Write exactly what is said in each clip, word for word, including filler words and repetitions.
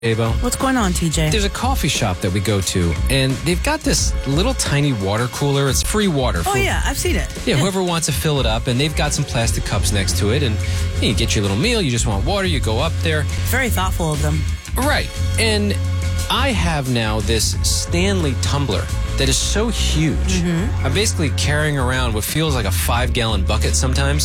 Abo. What's going on, T J? There's a coffee shop that we go to, and they've got this little tiny water cooler. It's free water. Oh, for, yeah, I've seen it. Yeah, whoever wants to fill it up, and they've got some plastic cups next to it, and you get your little meal, you just want water, you go up there. Very thoughtful of them. Right, and I have now this Stanley tumbler that is so huge. Mm-hmm. I'm basically carrying around what feels like a five-gallon bucket sometimes.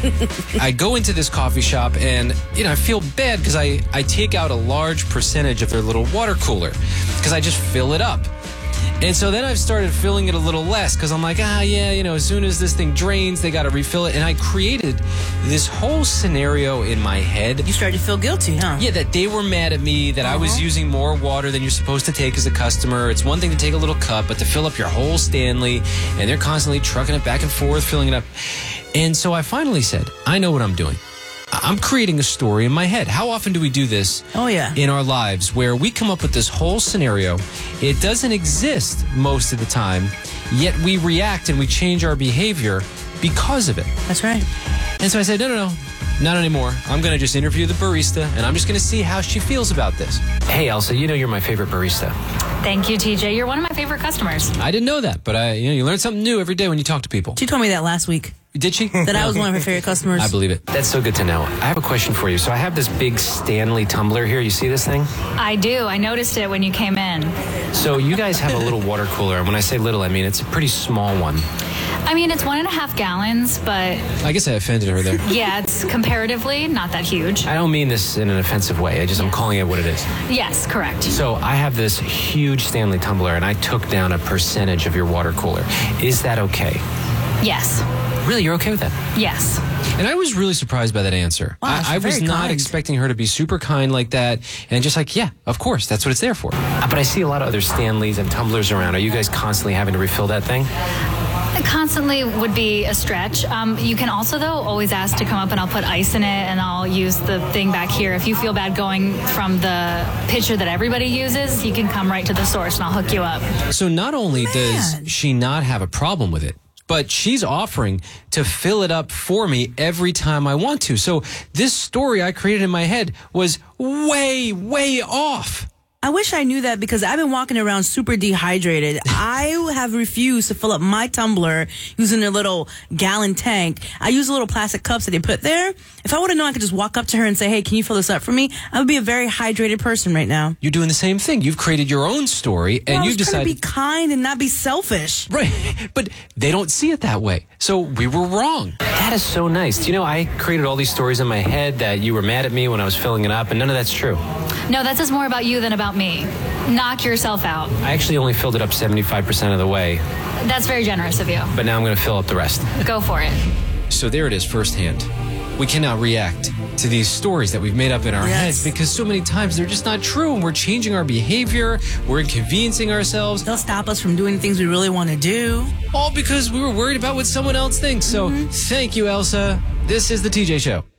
I go into this coffee shop, and you know I feel bad because I, I take out a large percentage of their little water cooler because I just fill it up. And so then I've started filling it a little less because I'm like, ah, yeah, you know, as soon as this thing drains, they got to refill it. And I created this whole scenario in my head. You started to feel guilty, huh? Yeah, that they were mad at me, that uh-huh. I was using more water than you're supposed to take as a customer. It's one thing to take a little cup, but to fill up your whole Stanley, and they're constantly trucking it back and forth, filling it up. And so I finally said, I know what I'm doing. I'm creating a story in my head. How often do we do this oh, yeah. in our lives where we come up with this whole scenario? It doesn't exist most of the time, yet we react and we change our behavior because of it. That's right. And so I said, no, no, no, not anymore. I'm going to just interview the barista, and I'm just going to see how she feels about this. Hey, Elsa, you know you're my favorite barista. Thank you, T J. You're one of my favorite customers. I didn't know that, but I, you know, you learn something new every day when you talk to people. She told me that last week. Did she? That I was one of her favorite customers. I believe it. That's so good to know. I have a question for you. So I have this big Stanley tumbler here. You see this thing? I do. I noticed it when you came in. So you guys have a little water cooler. And when I say little, I mean it's a pretty small one. I mean, it's one and a half gallons, but... I guess I offended her there. Yeah, it's comparatively not that huge. I don't mean this in an offensive way. I just, I'm calling it what it is. Yes, correct. So I have this huge Stanley tumbler, and I took down a percentage of your water cooler. Is that okay? Yes. Really, you're okay with that? Yes. And I was really surprised by that answer. Wow, I, I was not kind. expecting her to be super kind like that, and just like, yeah, of course, that's what it's there for. Uh, but I see a lot of other Stanleys and tumblers around. Are you guys constantly having to refill that thing? Constantly would be a stretch. Um, you can also, though, always ask to come up and I'll put ice in it and I'll use the thing back here. If you feel bad going from the pitcher that everybody uses, you can come right to the source and I'll hook you up. So not only Man. does she not have a problem with it, but she's offering to fill it up for me every time I want to. So this story I created in my head was way, way off. I wish I knew that because I've been walking around super dehydrated. I have refused to fill up my tumbler using a little gallon tank. I use little plastic cups that they put there. If I would have known I could just walk up to her and say, hey, can you fill this up for me? I would be a very hydrated person right now. You're doing the same thing. You've created your own story, and well, you've decided to be kind and not be selfish. Right, but they don't see it that way. So we were wrong. That is so nice. Do you know, I created all these stories in my head that you were mad at me when I was filling it up, and none of that's true. No, that says more about you than about me. Knock yourself out. I actually only filled it up seventy-five percent of the way. That's very generous of you. But now I'm going to fill up the rest. Go for it. So there it is firsthand. We cannot react to these stories that we've made up in our yes. heads because so many times they're just not true, and we're changing our behavior, we're inconveniencing ourselves. They'll stop us from doing things we really want to do. All because we were worried about what someone else thinks. So mm-hmm. Thank you, Elsa. This is The T J Show.